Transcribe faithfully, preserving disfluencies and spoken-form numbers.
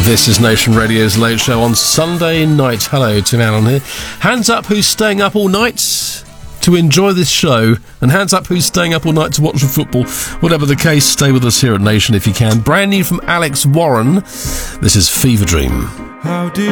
This is Nation Radio's Late Show on Sunday night. Hello, Tim Allen here. Hands up who's staying up all night to enjoy this show, and hands up who's staying up all night to watch the football. Whatever the case, stay with us here at Nation if you can. Brand new from Alex Warren. This is Fever Dream. How do